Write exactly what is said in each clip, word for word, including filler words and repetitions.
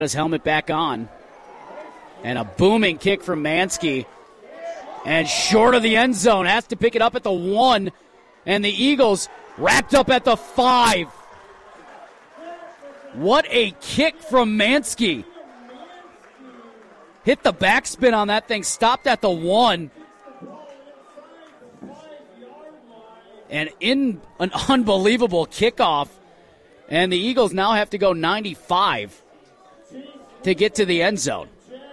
his helmet back on. And a booming kick from Mansky. And short of the end zone. Has to pick it up at the one. And the Eagles wrapped up at the five. What a kick from Mansky. Hit the backspin on that thing. Stopped at the one. And in an unbelievable kickoff. And the Eagles now have to go ninety-five to get to the end zone.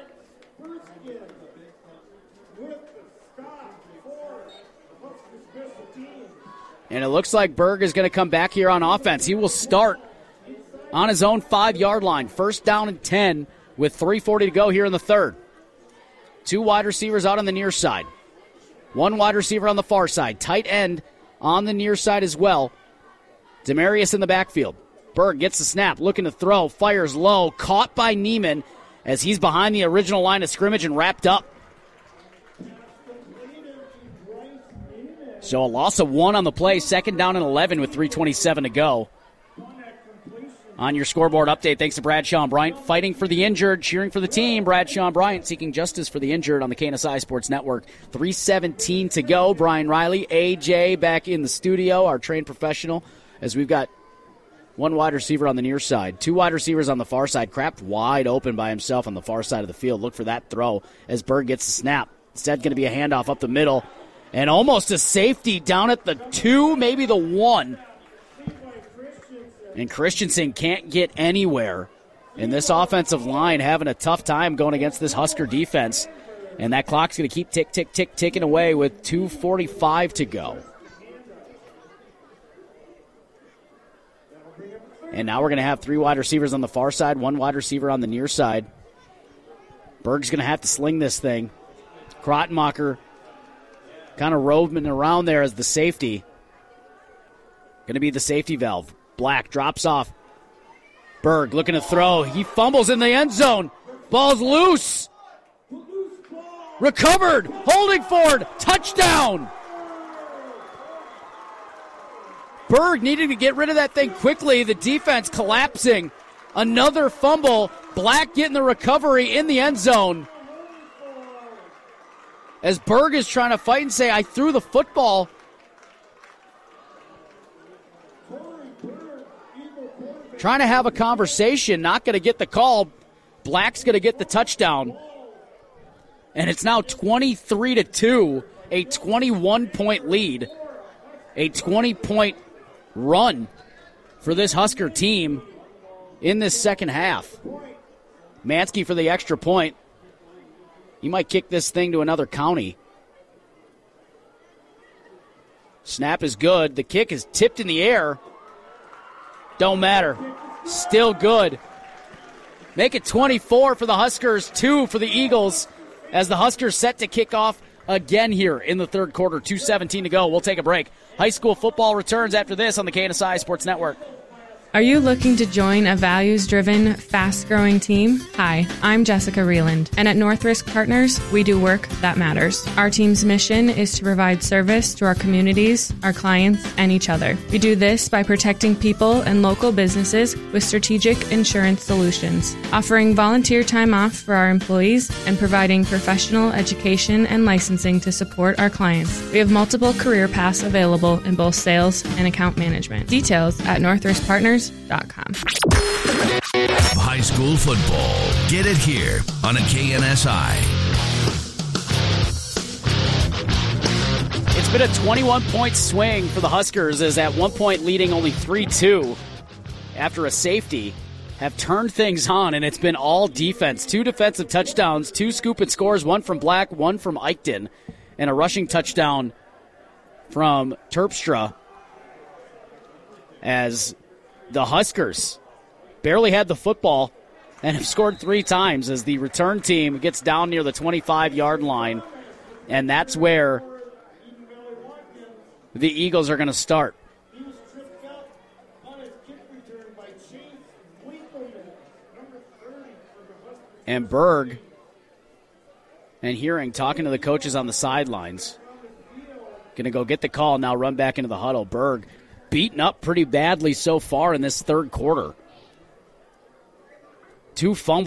And it looks like Berg is going to come back here on offense. He will start on his own five-yard line. First down and ten with three forty to go here in the third. Two wide receivers out on the near side. One wide receiver on the far side. Tight end on the near side as well. Demarius in the backfield. Berg gets the snap, looking to throw, fires low, caught by Neiman as he's behind the original line of scrimmage and wrapped up. So a loss of one on the play, second down and eleven with three twenty-seven to go. On your scoreboard update, thanks to Bradshaw and Bryant, fighting for the injured, cheering for the team. Bradshaw and Bryant seeking justice for the injured on the K N S I Sports Network. three seventeen to go. Brian Riley, A J back in the studio, our trained professional, as we've got one wide receiver on the near side, two wide receivers on the far side. Crapped wide open by himself on the far side of the field. Look for that throw as Berg gets the snap. Instead, going to be a handoff up the middle. And almost a safety down at the two, maybe the one. And Christensen can't get anywhere. And this offensive line having a tough time going against this Husker defense. And that clock's going to keep tick, tick, tick, ticking away with two forty-five to go. And now we're going to have three wide receivers on the far side, one wide receiver on the near side. Berg's going to have to sling this thing. Krotmacher kind of roving around there as the safety. Going to be the safety valve. Black drops off. Berg looking to throw. He fumbles in the end zone. Ball's loose. Recovered. Holding forward. Touchdown. Berg needing to get rid of that thing quickly. The defense collapsing. Another fumble. Black getting the recovery in the end zone. As Berg is trying to fight and say, I threw the football. Trying to have a conversation, not going to get the call. Black's going to get the touchdown. And it's now twenty-three to two, a twenty-one point lead, a twenty point run for this Husker team in this second half. Mansky for the extra point. He might kick this thing to another county. Snap is good. The kick is tipped in the air. Don't matter. Still good. Make it twenty-four for the Huskers, two for the Eagles, as the Huskers set to kick off again here in the third quarter. two seventeen to go. We'll take a break. High school football returns after this on the K N S I Sports Network. Are you looking to join a values-driven, fast-growing team? Hi, I'm Jessica Reeland, and at Northrisk Partners, we do work that matters. Our team's mission is to provide service to our communities, our clients, and each other. We do this by protecting people and local businesses with strategic insurance solutions, offering volunteer time off for our employees, and providing professional education and licensing to support our clients. We have multiple career paths available in both sales and account management. Details at northrisk partners dot com. High school football. Get it here on a K N S I. It's been a twenty-one point swing for the Huskers, as at one point leading only three two after a safety have turned things on, and it's been all defense. Two defensive touchdowns, two scoop and scores, one from Black, one from Eichten, and a rushing touchdown from Terpstra, as the Huskers barely had the football and have scored three times as the return team gets down near the twenty-five-yard line, and that's where the Eagles are going to start. And Berg and Hearing talking to the coaches on the sidelines. Going to go get the call, now run back into the huddle. Berg beaten up pretty badly so far in this third quarter. two fumbles.